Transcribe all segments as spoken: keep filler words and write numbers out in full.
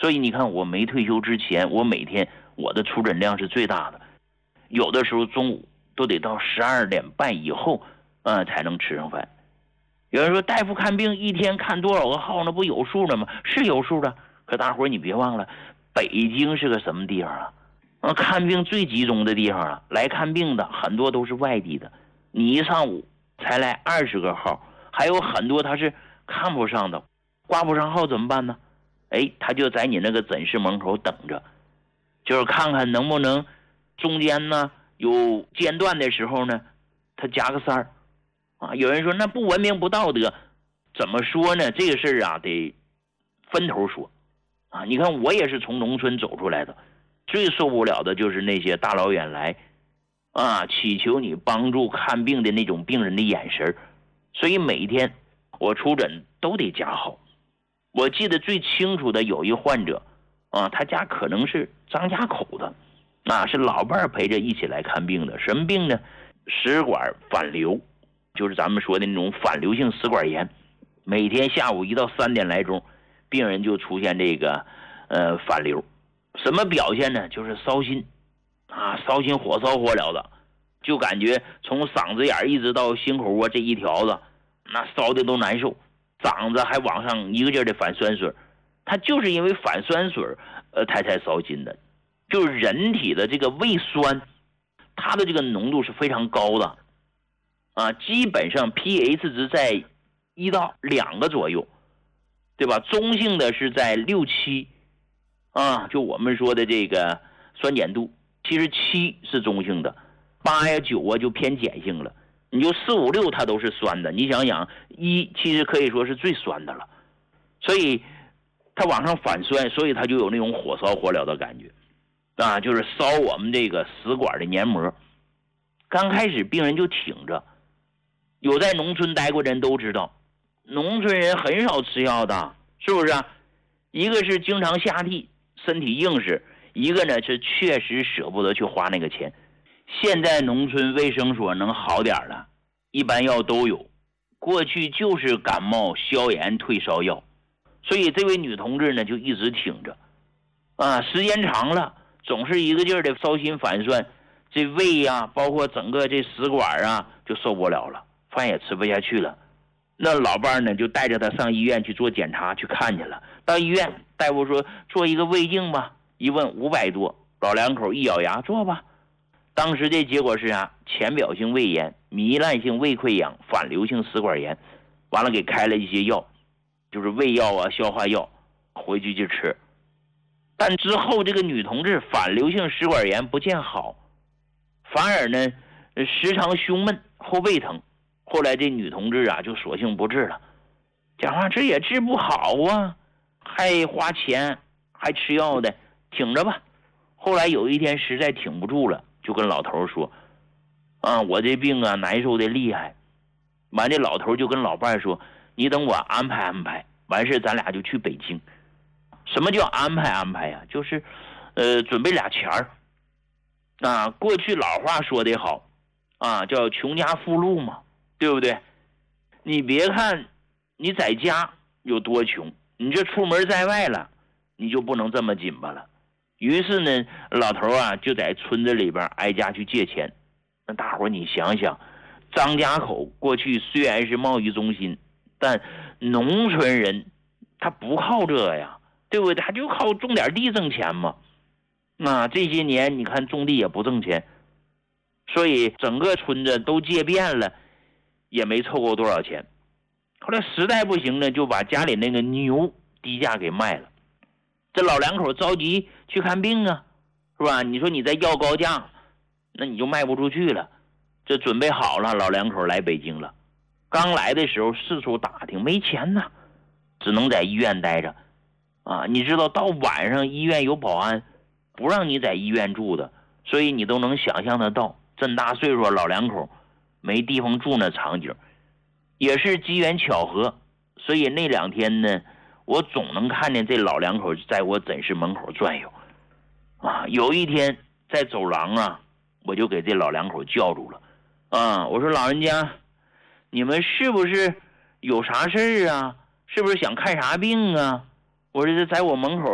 所以你看，我没退休之前，我每天我的出诊量是最大的，有的时候中午都得到十二点半以后，呃，才能吃上饭。有人说大夫看病一天看多少个号，那不有数了吗？是有数的，可大伙儿你别忘了，北京是个什么地方啊？啊，看病最集中的地方啊，来看病的很多都是外地的，你一上午才来二十个号，还有很多他是看不上的，挂不上号怎么办呢？哎，他就在你那个诊室门口等着，就是看看能不能中间呢有间断的时候呢，他加个三儿啊。有人说那不文明不道德，怎么说呢？这个事儿啊得分头说啊。你看我也是从农村走出来的，最受不了的就是那些大老远来啊祈求你帮助看病的那种病人的眼神，所以每天我出诊都得加号。我记得最清楚的有一患者啊，他家可能是张家口的，啊，是老伴儿陪着一起来看病的。什么病呢？食管反流，就是咱们说的那种反流性食管炎。每天下午一到三点来钟，病人就出现这个呃反流。什么表现呢？就是烧心啊，烧心火烧火燎的，就感觉从嗓子眼一直到心口窝这一条子，那烧的都难受。嗓子还往上一个劲儿的反酸水，它就是因为反酸水呃，它才烧心的。就是人体的这个胃酸，它的这个浓度是非常高的啊，基本上 pH 值在一到两个左右，对吧？中性的是在六七啊，就我们说的这个酸碱度，其实七是中性的，八呀九啊就偏碱性了。你就四五六它都是酸的，你想想一其实可以说是最酸的了，所以它往上反酸，所以它就有那种火烧火燎的感觉啊，就是烧我们这个食管的黏膜。刚开始病人就挺着，有在农村待过的人都知道，农村人很少吃药的，是不是啊？一个是经常下地身体硬实，一个呢是确实舍不得去花那个钱。现在农村卫生所能好点了，一般药都有，过去就是感冒消炎退烧药，所以这位女同志呢就一直挺着啊，时间长了总是一个劲儿的烧心反酸，这胃呀、啊、包括整个这食管啊就受不了了，饭也吃不下去了。那老伴呢就带着她上医院去做检查去看去了，到医院大夫说做一个胃镜吧，一问五百多，老两口一咬牙做吧。当时这结果是啥？浅表性胃炎、糜烂性胃溃疡、反流性食管炎，完了给开了一些药，就是胃药啊、消化药，回去就吃。但之后这个女同志反流性食管炎不见好，反而呢时常胸闷、后背疼。后来这女同志啊就索性不治了，讲话这也治不好啊，还花钱还吃药的，挺着吧。后来有一天实在挺不住了，就跟老头说啊，我这病啊难受的厉害。完这老头就跟老伴说，你等我安排安排，完事咱俩就去北京。什么叫安排安排呀、啊？就是呃准备俩钱儿啊。过去老话说得好啊，叫穷家富路嘛，对不对？你别看你在家有多穷，你这出门在外了，你就不能这么紧巴了。于是呢，老头啊就在村子里边挨家去借钱。那大伙你想想，张家口过去虽然是贸易中心，但农村人他不靠这呀，对不对？他就靠种点地挣钱嘛。那这些年你看种地也不挣钱，所以整个村子都借遍了，也没凑够多少钱。后来实在不行呢，就把家里那个牛低价给卖了。这老两口着急去看病啊，是吧？你说你再要高价，那你就卖不出去了。这准备好了，老两口来北京了。刚来的时候四处打听，没钱呢，只能在医院待着啊。你知道到晚上医院有保安，不让你在医院住的，所以你都能想象得到，这么大岁数老两口没地方住那场景。也是机缘巧合，所以那两天呢，我总能看见这老两口在我诊室门口转悠啊。有一天在走廊啊，我就给这老两口叫住了啊，我说老人家，你们是不是有啥事儿啊？是不是想看啥病啊？我说这在我门口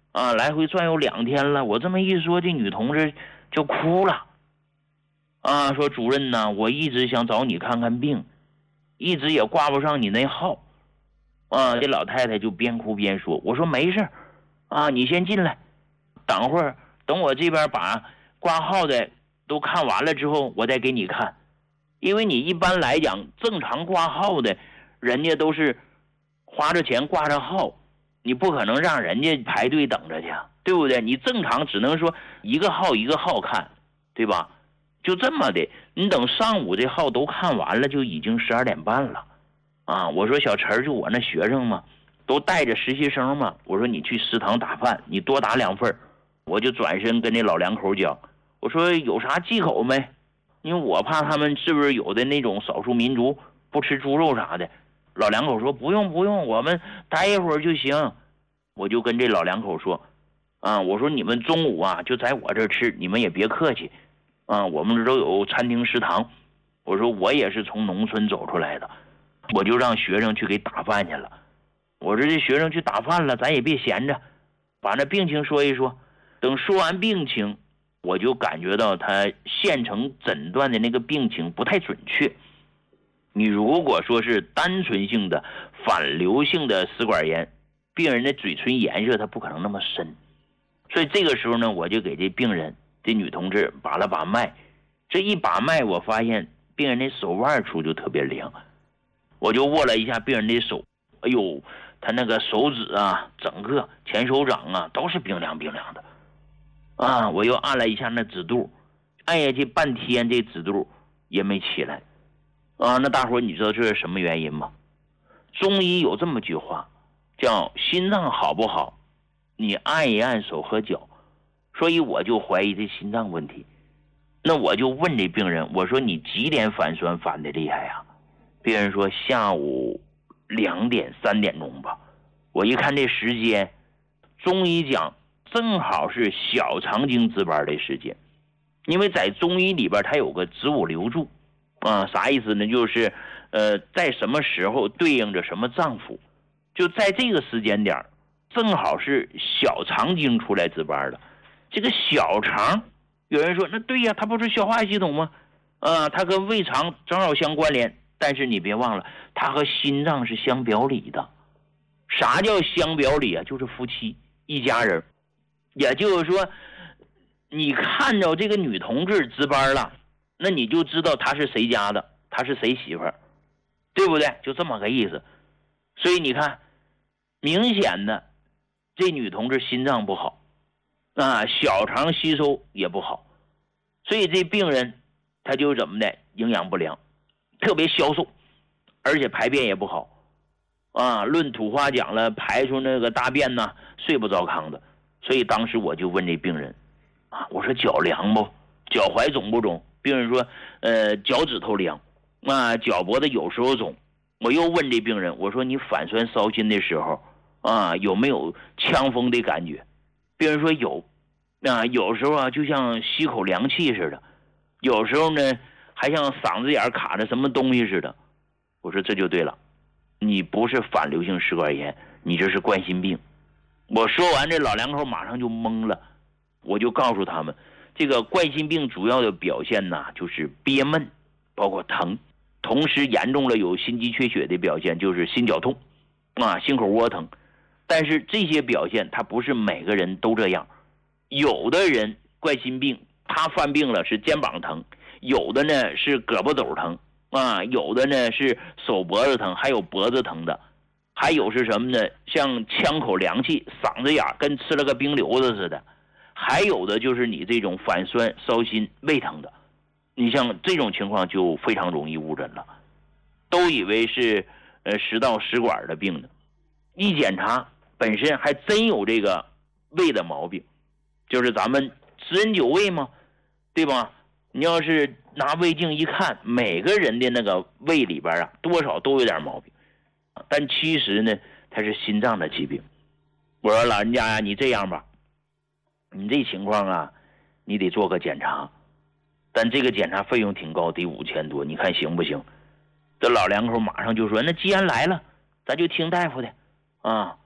啊，来回转悠两天了。我这么一说，这女同志就哭了，啊，说主任呢，我一直想找你看看病，一直也挂不上你那号，啊，这老太太就边哭边说，我说没事啊，你先进来，等会儿等我这边把挂号的都看完了之后，我再给你看，因为你一般来讲正常挂号的，人家都是花着钱挂上号。你不可能让人家排队等着去，对不对？你正常只能说一个号一个号看，对吧？就这么的，你等上午这号都看完了，就已经十二点半了，啊！我说小陈就我那学生嘛，都带着实习生嘛，我说你去食堂打饭，你多打两份，我就转身跟那老两口讲，我说有啥忌口没？因为我怕他们是不是有的那种少数民族不吃猪肉啥的。老两口说不用不用，我们待一会儿就行。我就跟这老两口说，啊，我说你们中午啊就在我这儿吃，你们也别客气，啊，我们这都有餐厅食堂。我说我也是从农村走出来的，我就让学生去给打饭去了。我说这学生去打饭了，咱也别闲着，把那病情说一说。等说完病情，我就感觉到他县城诊断的那个病情不太准确。你如果说是单纯性的反流性的食管炎，病人的嘴唇颜色它不可能那么深，所以这个时候呢，我就给这病人这女同志把了把脉，这一把脉我发现病人的手腕处就特别凉，我就握了一下病人的手，哎呦，他那个手指啊，整个前手掌啊都是冰凉冰凉的啊！我又按了一下那指肚，按下去半天这指肚也没起来。啊，那大伙儿你知道这是什么原因吗？中医有这么句话，叫心脏好不好，你按一按手和脚。所以我就怀疑这心脏问题。那我就问这病人，我说你几点反酸反的厉害呀？病人说下午两点三点钟吧。我一看这时间，中医讲正好是小肠经值班的时间，因为在中医里边它有个子午流注。啊，啥意思呢？就是呃，在什么时候对应着什么脏腑，就在这个时间点，正好是小肠经出来值班的。这个小肠，有人说那对呀，它不是消化系统吗？啊，它跟胃肠正好相关联。但是你别忘了，它和心脏是相表里的。啥叫相表里啊？就是夫妻一家人。也就是说，你看着这个女同志值班了，那你就知道他是谁家的，他是谁媳妇儿，对不对？就这么个意思。所以你看，明显的这女同志心脏不好啊，小肠吸收也不好，所以这病人他就怎么的，营养不良，特别消瘦，而且排便也不好啊。论土话讲了，排出那个大便呢，睡不着炕的。所以当时我就问这病人啊，我说脚凉不？脚踝肿不肿？病人说，呃，脚趾头凉，啊，脚脖子有时候肿。我又问这病人，我说你反酸烧心的时候，啊，有没有呛风的感觉？病人说有，啊，有时候啊，就像吸口凉气似的，有时候呢，还像嗓子眼卡着什么东西似的。我说这就对了，你不是反流性食管炎，你这是冠心病。我说完，这老两口马上就懵了。我就告诉他们，这个冠心病主要的表现呢，就是憋闷，包括疼，同时严重了有心肌缺血的表现，就是心绞痛啊，心口窝疼。但是这些表现它不是每个人都这样，有的人冠心病他犯病了是肩膀疼，有的呢是胳膊肘疼啊，有的呢是手脖子疼，还有脖子疼的，还有是什么呢？像呛口凉气，嗓子眼跟吃了个冰瘤子似的。还有的就是你这种反酸烧心胃疼的，你像这种情况就非常容易误诊了，都以为是呃食道食管的病呢，一检查本身还真有这个胃的毛病，就是咱们十人九胃嘛，对吧？你要是拿胃镜一看，每个人的那个胃里边啊，多少都有点毛病，但其实呢，它是心脏的疾病。我说老人家呀，你这样吧，你这情况啊，你得做个检查，但这个检查费用挺高，得五千多，你看行不行？这老两口马上就说，那既然来了，咱就听大夫的啊。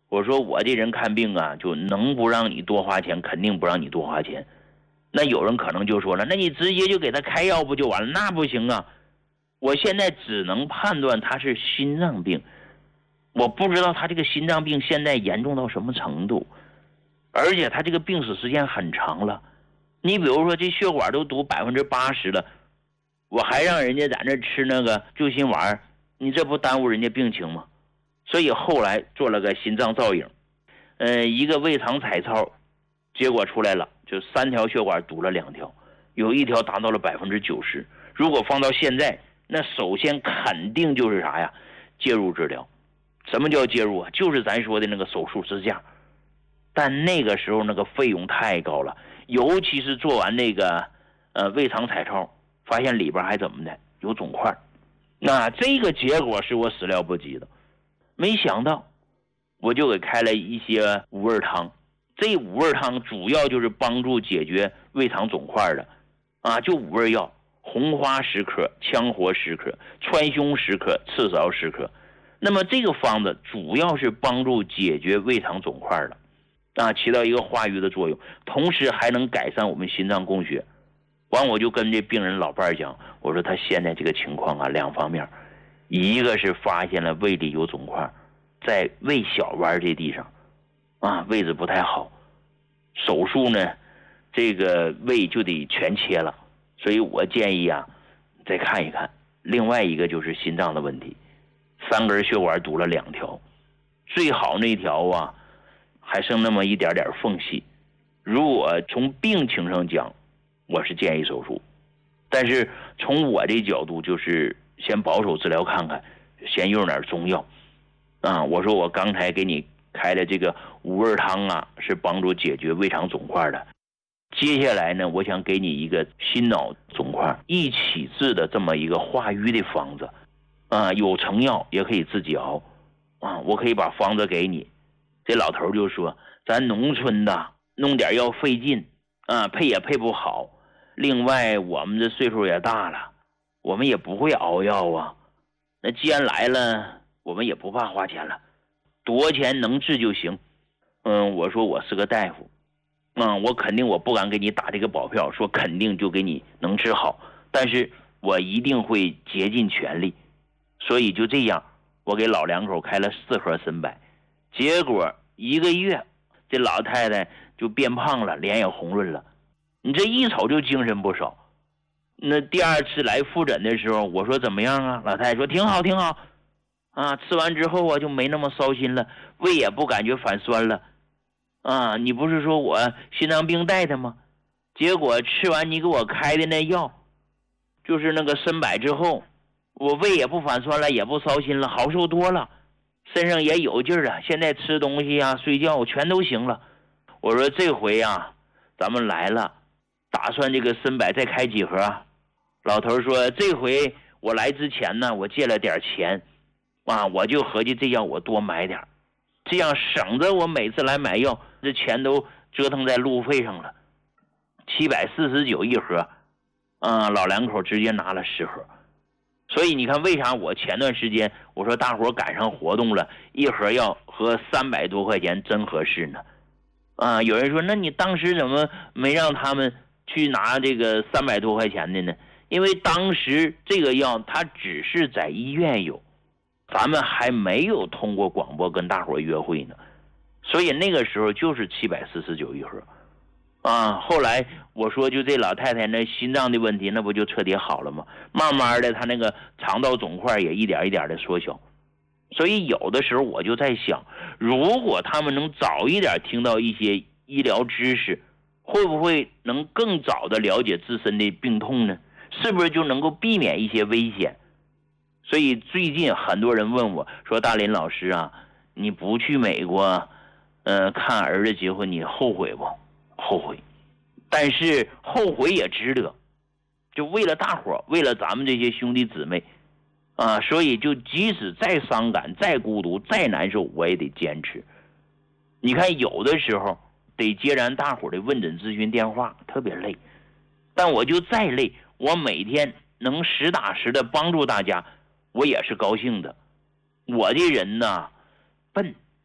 我说我这人看病啊，就能不让你多花钱，肯定不让你多花钱。那有人可能就说了，那你直接就给他开药不就完了？那不行啊，我现在只能判断他是心脏病，我不知道他这个心脏病现在严重到什么程度，而且他这个病史时间很长了。你比如说这血管都堵百分之八十了，我还让人家在那吃那个救心丸，你这不耽误人家病情吗？所以后来做了个心脏造影，呃，一个胃肠彩超，结果出来了，就三条血管堵了两条，有一条达到了百分之九十。如果放到现在，那首先肯定就是啥呀？介入治疗。什么叫介入啊？就是咱说的那个手术支架。但那个时候那个费用太高了，尤其是做完那个呃胃肠彩超，发现里边还怎么的有肿块，那这个结果是我始料不及的。没想到我就给开了一些五味汤，这五味汤主要就是帮助解决胃肠肿块的啊，就五味药：红花十克、羌活十克、川芎十克、赤芍十克。那么这个方子主要是帮助解决胃肠肿块的啊，起到一个化瘀的作用，同时还能改善我们心脏供血。完我就跟这病人老伴讲，我说他现在这个情况啊，两方面，一个是发现了胃里有肿块，在胃小弯这地上啊，位置不太好，手术呢这个胃就得全切了，所以我建议啊再看一看。另外一个就是心脏的问题，三根血管堵了两条，最好那条啊还剩那么一点点缝隙，如果从病情上讲，我是建议手术，但是从我这角度就是先保守治疗看看，先用点中药啊。我说我刚才给你开的这个五味汤啊，是帮助解决胃肠肿块的。接下来呢，我想给你一个心脑肿块一起治的这么一个化瘀的方子啊，有成药也可以自己熬啊，我可以把方子给你。这老头就说，咱农村的弄点药费劲啊，配也配不好，另外我们这岁数也大了，我们也不会熬药啊，那既然来了，我们也不怕花钱了，多钱能治就行。嗯，我说我是个大夫，嗯，我肯定我不敢给你打这个保票，说肯定就给你能治好，但是我一定会竭尽全力。所以就这样，我给老两口开了四盒参柏，结果一个月，这老太太就变胖了，脸也红润了，你这一瞅就精神不少。那第二次来复诊的时候，我说怎么样啊？老太太说挺好挺好啊，吃完之后啊就没那么烧心了，胃也不感觉反酸了啊。你不是说我心脏病带的吗？结果吃完你给我开的那药，就是那个参柏之后，我胃也不反酸了，也不烧心了，好受多了，身上也有劲儿了，现在吃东西啊睡觉全都行了。我说这回啊咱们来了，打算这个参柏再开几盒啊？老头说这回我来之前呢，我借了点钱啊，我就合计这药我多买点，这样省着我每次来买药这钱都折腾在路费上了。七百四十九一盒啊，老两口直接拿了十盒。所以你看为啥我前段时间我说大伙赶上活动了，一盒药和三百多块钱真合适呢？啊，有人说那你当时怎么没让他们去拿这个三百多块钱的呢？因为当时这个药它只是在医院有，咱们还没有通过广播跟大伙约会呢，所以那个时候就是七百四十九一盒啊。后来我说就这老太太那心脏的问题，那不就彻底好了吗？慢慢的她那个肠道肿块也一点一点的缩小。所以有的时候我就在想，如果他们能早一点听到一些医疗知识，会不会能更早的了解自身的病痛呢？是不是就能够避免一些危险？所以最近很多人问我说，大林老师啊，你不去美国呃，看儿子结婚，你后悔不？后悔，但是后悔也值得，就为了大伙，为了咱们这些兄弟姊妹啊，所以就即使再伤感、再孤独、再难受，我也得坚持。你看有的时候得接咱大伙的问诊咨询电话，特别累，但我就再累，我每天能实打实的帮助大家，我也是高兴的。我这人呢笨，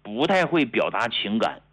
不太会表达情感，